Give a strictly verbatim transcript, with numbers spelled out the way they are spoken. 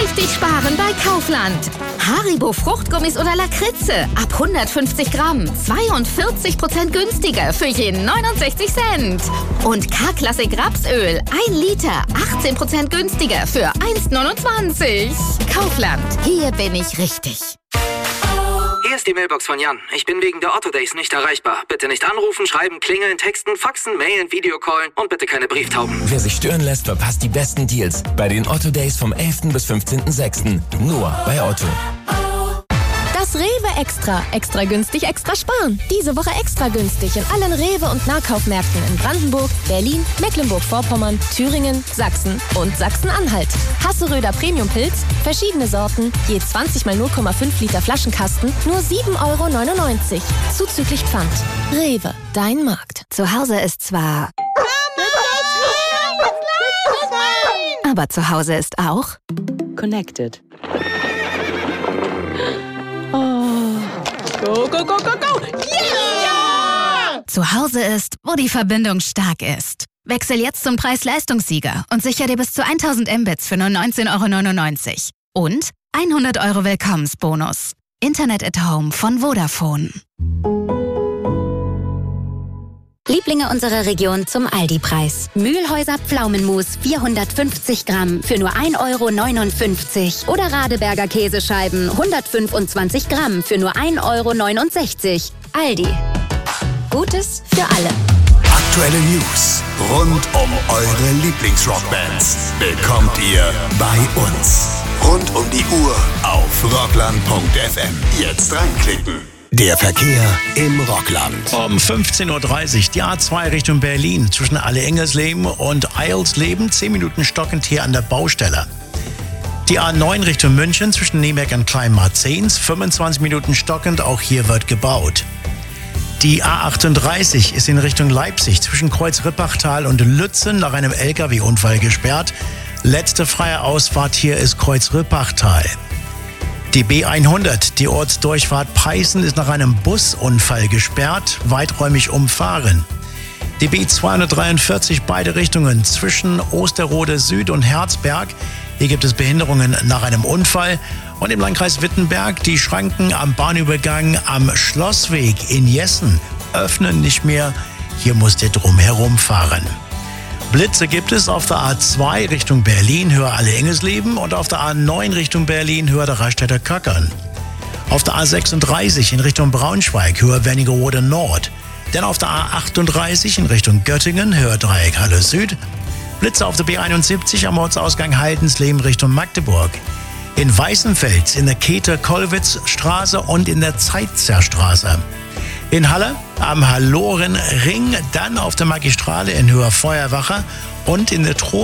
richtig sparen bei Kaufland. Haribo Fruchtgummis oder Lakritze ab hundertfünfzig Gramm. zweiundvierzig Prozent günstiger für je neunundsechzig Cent. Und K-Klassik Rapsöl ein Liter. achtzehn Prozent günstiger für eins neunundzwanzig. Kaufland. Hier bin ich richtig. Hier ist die Mailbox von Jan. Ich bin wegen der Otto Days nicht erreichbar. Bitte nicht anrufen, schreiben, klingeln, texten, faxen, mailen, Videocallen und bitte keine Brieftauben. Wer sich stören lässt, verpasst die besten Deals bei den Otto Days vom elften bis fünfzehnten sechsten Nur bei Otto. Das Rewe Extra. Extra günstig, extra sparen. Diese Woche extra günstig in allen Rewe- und Nahkaufmärkten in Brandenburg, Berlin, Mecklenburg-Vorpommern, Thüringen, Sachsen und Sachsen-Anhalt. Hasseröder Premium-Pilz, verschiedene Sorten, je zwanzig mal null Komma fünf Liter Flaschenkasten, nur sieben Euro neunundneunzig. Zuzüglich Pfand. Rewe, dein Markt. Zu Hause ist zwar... Aber zu Hause ist auch... Connected. Go, go, go, go, go! Yeah! Zu Hause ist, wo die Verbindung stark ist. Wechsel jetzt zum Preis-Leistungssieger und sicher dir bis zu tausend Mbits für nur neunzehn Euro neunundneunzig. Und hundert Euro Willkommensbonus. Internet at Home von Vodafone. Lieblinge unserer Region zum Aldi-Preis. Mühlhäuser Pflaumenmus vierhundertfünfzig Gramm für nur ein Euro neunundfünfzig. Oder Radeberger Käsescheiben hundertfünfundzwanzig Gramm für nur ein Euro neunundsechzig. Aldi. Gutes für alle. Aktuelle News rund um eure Lieblingsrockbands bekommt ihr bei uns. Rund um die Uhr auf rockland punkt f m. Jetzt reinklicken. Der Verkehr im Rockland. Um fünfzehn Uhr dreißig die A zwei Richtung Berlin zwischen Alle-Engersleben und Eilsleben. zehn Minuten stockend hier an der Baustelle. Die A neun Richtung München zwischen Nürnberg und Kleinmarzens. fünfundzwanzig Minuten stockend, auch hier wird gebaut. Die A achtunddreißig ist in Richtung Leipzig zwischen Kreuz-Rippachtal und Lützen nach einem L K W-Unfall gesperrt. Letzte freie Ausfahrt hier ist Kreuz-Rippachtal. Die B hundert, die Ortsdurchfahrt Peißen, ist nach einem Busunfall gesperrt, weiträumig umfahren. Die B zweihundertdreiundvierzig, beide Richtungen zwischen Osterode Süd und Herzberg. Hier gibt es Behinderungen nach einem Unfall. Und im Landkreis Wittenberg, die Schranken am Bahnübergang am Schlossweg in Jessen öffnen nicht mehr. Hier musst ihr drumherum fahren. Blitze gibt es auf der A zwei Richtung Berlin, höher Alle-Engersleben und auf der A neun Richtung Berlin, höher der Raststätter Köckern. Auf der A sechsunddreißig in Richtung Braunschweig, höher Wernigerode Nord. Dann auf der A achtunddreißig in Richtung Göttingen, höher Dreieck Halle Süd. Blitze auf der B einundsiebzig am Ortsausgang Heidensleben Richtung Magdeburg. In Weißenfels in der Käthe-Kollwitz-Straße und in der Zeitzerstraße. In Halle am Hallorenring, dann auf der Magistrale in Höher Feuerwache und in der Tro